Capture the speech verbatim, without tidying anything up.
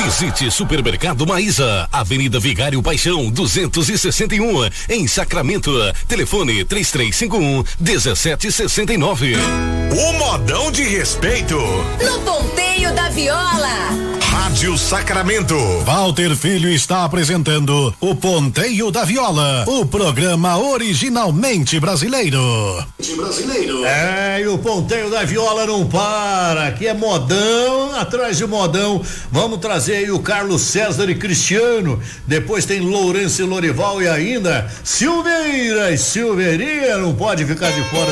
Visite Supermercado Maísa, Avenida Vigário Paixão, duzentos e sessenta e um, em Sacramento. Telefone três três cinco um, um sete seis nove. O modão de respeito. No Ponteio da Viola. Rádio Sacramento. Walter Filho está apresentando o Ponteio da Viola, o programa originalmente brasileiro. brasileiro. É, e o Ponteio da Viola não para, aqui é modão, atrás de modão. Vamos trazer aí o Carlos César e Cristiano, depois tem Lourenço e Lorival e ainda Silveira e Silveirinha, não pode ficar de fora